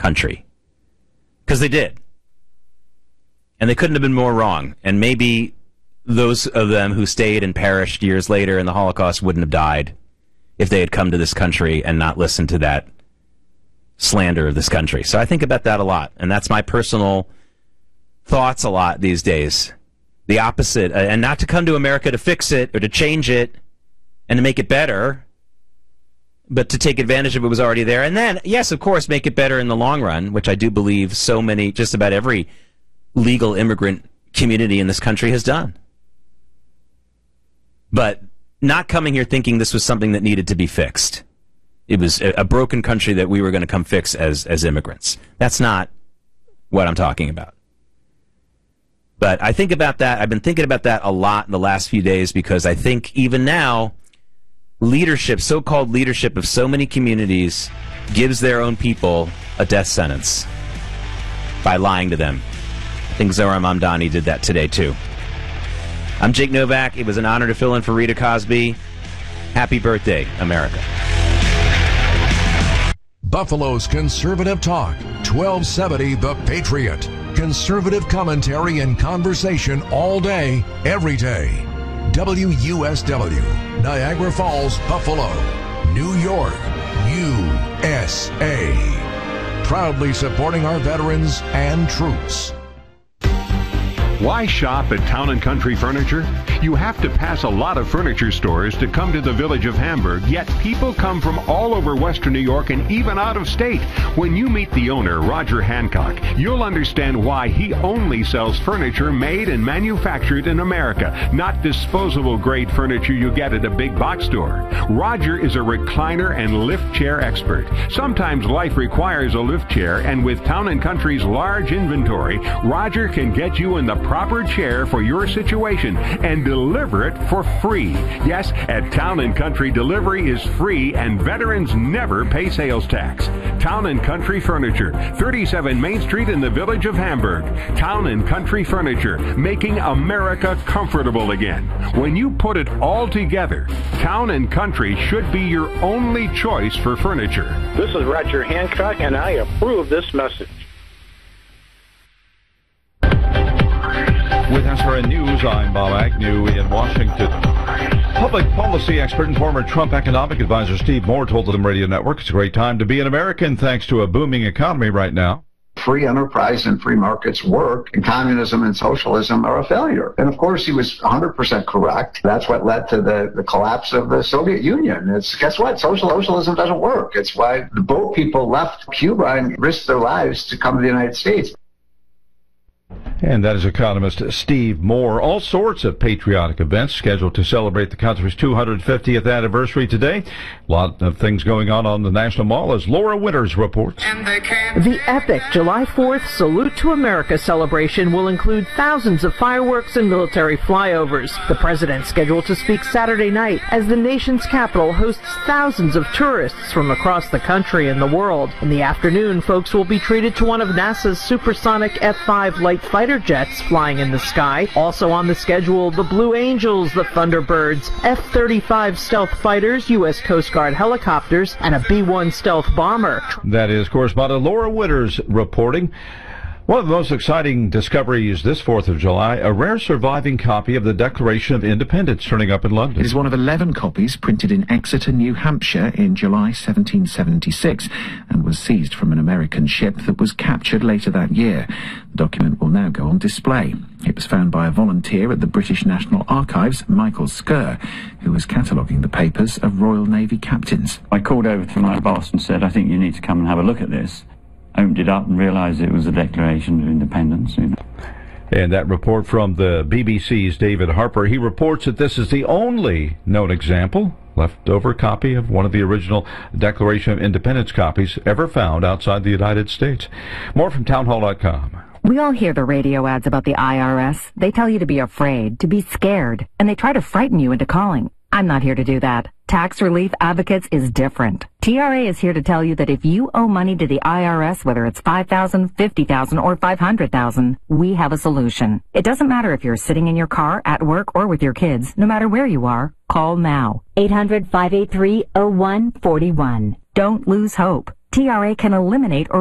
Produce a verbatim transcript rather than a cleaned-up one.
country. Because they did. And they couldn't have been more wrong. And maybe those of them who stayed and perished years later in the Holocaust wouldn't have died if they had come to this country and not listened to that slander of this country. So I think about that a lot. And that's my personal thoughts a lot these days. The opposite. Uh, and not to come to America to fix it or to change it and to make it better, but to take advantage of what was already there. And then, yes, of course, make it better in the long run, which I do believe so many, just about every legal immigrant community in this country has done. But not coming here thinking this was something that needed to be fixed. It was a, a broken country that we were going to come fix as, as immigrants. That's not what I'm talking about. But I think about that. I've been thinking about that a lot in the last few days because I think even now, leadership, so-called leadership of so many communities gives their own people a death sentence by lying to them. I think Zohar Mamdani did that today, too. I'm Jake Novak. It was an honor to fill in for Rita Cosby. Happy birthday, America. Buffalo's Conservative Talk, twelve seventy The Patriot. Conservative commentary and conversation all day, every day. W U S W, Niagara Falls, Buffalo, New York, U S A. Proudly supporting our veterans and troops. Why shop at Town and Country Furniture? You have to pass a lot of furniture stores to come to the village of Hamburg, yet people come from all over Western New York and even out of state. When you meet the owner, Roger Hancock, you'll understand why he only sells furniture made and manufactured in America, not disposable grade furniture you get at a big box store. Roger is a recliner and lift chair expert. Sometimes life requires a lift chair, and with Town and Country's large inventory, Roger can get you in the proper chair for your situation and deliver it for free. Yes, at Town and Country, delivery is free and veterans never pay sales tax. Town and Country Furniture, thirty-seven Main Street in the village of Hamburg. Town and Country Furniture, making America comfortable again. When you put it all together, Town and Country should be your only choice for furniture. This is Roger Hancock, and I approve this message. With S R N News, I'm Bob Agnew in Washington. Public policy expert and former Trump economic advisor Steve Moore told the Radio Network it's a great time to be an American thanks to a booming economy right now. Free enterprise and free markets work, and communism and socialism are a failure. And of course, he was one hundred percent correct. That's what led to the, the collapse of the Soviet Union. It's, guess what? Social socialism doesn't work. It's why the boat people left Cuba and risked their lives to come to the United States. And that is economist Steve Moore. All sorts of patriotic events scheduled to celebrate the country's two hundred fiftieth anniversary today. A lot of things going on on the National Mall, as Laura Winters reports. The epic July fourth Salute to America celebration will include thousands of fireworks and military flyovers. The president scheduled to speak Saturday night as the nation's capital hosts thousands of tourists from across the country and the world. In the afternoon, folks will be treated to one of NASA's supersonic F five light fighter jets flying in the sky. Also on the schedule, the Blue Angels, the Thunderbirds, F thirty-five stealth fighters, U S Coast Guard helicopters, and a B one stealth bomber. That is correspondent Laura Winters reporting. One of the most exciting discoveries this fourth of July, a rare surviving copy of the Declaration of Independence turning up in London. It is one of eleven copies printed in Exeter, New Hampshire in July seventeen seventy-six and was seized from an American ship that was captured later that year. The document will now go on display. It was found by a volunteer at the British National Archives, Michael Skerr, who was cataloguing the papers of Royal Navy captains. I called over to my boss and said, I think you need to come and have a look at this. Opened it up and realized it was a Declaration of Independence. You know. And that report from the B B C's David Harper. He reports that this is the only known example, leftover copy of one of the original Declaration of Independence copies ever found outside the United States. More from townhall dot com. We all hear the radio ads about the I R S. They tell you to be afraid, to be scared, and they try to frighten you into calling. I'm not here to do that. Tax Relief Advocates is different. T R A is here to tell you that if you owe money to the I R S, whether it's five thousand dollars, fifty thousand dollars, or five hundred thousand dollars, we have a solution. It doesn't matter if you're sitting in your car, at work, or with your kids. No matter where you are, call now. eight hundred, five eight three, oh one four one. Don't lose hope. T R A can eliminate or